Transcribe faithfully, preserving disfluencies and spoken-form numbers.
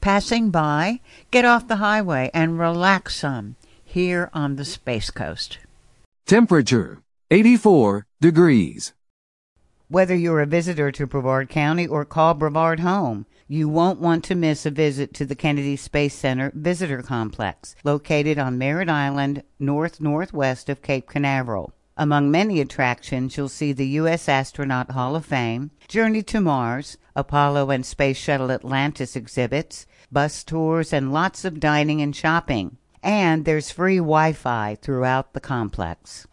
passing by, get off the highway and relax some here on the Space Coast. Temperature, eighty-four degrees. Whether you're a visitor to Brevard County or call Brevard home, you won't want to miss a visit to the Kennedy Space Center Visitor Complex, located on Merritt Island, north-northwest of Cape Canaveral. Among many attractions, you'll see the U S Astronaut Hall of Fame, Journey to Mars, Apollo and Space Shuttle Atlantis exhibits, bus tours, and lots of dining and shopping. And there's free Wi-Fi throughout the complex.